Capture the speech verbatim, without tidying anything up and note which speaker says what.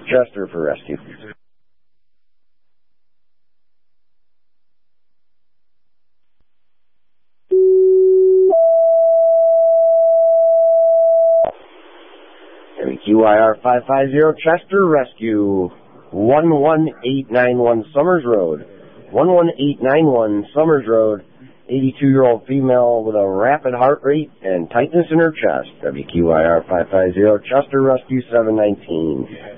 Speaker 1: Chester for rescue. W Q I R five five zero Chester Rescue, one one eight nine one Summers Road. one one eight nine one Summers Road, eighty-two-year-old female with a rapid heart rate and tightness in her chest. W Q I R five five zero Chester Rescue seven nineteen.